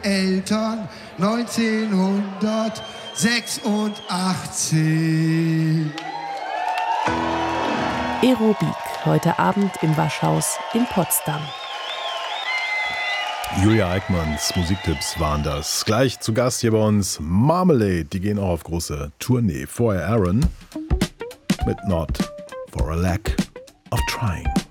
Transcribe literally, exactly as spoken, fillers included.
Eltern neunzehnhundertsechsundachtzig. Aerobik, heute Abend im Waschhaus in Potsdam. Julia Eickmanns Musiktipps waren das. Gleich zu Gast hier bei uns Marmalade. Die gehen auch auf große Tournee. Vorher Aaron mit Not for a Lack of Trying.